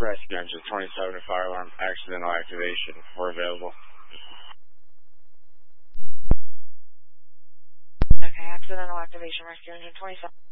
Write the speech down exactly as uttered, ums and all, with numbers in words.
Rescue Engine twenty-seven to fire alarm, accidental activation. We're available. Okay, accidental activation, Rescue Engine twenty-seven.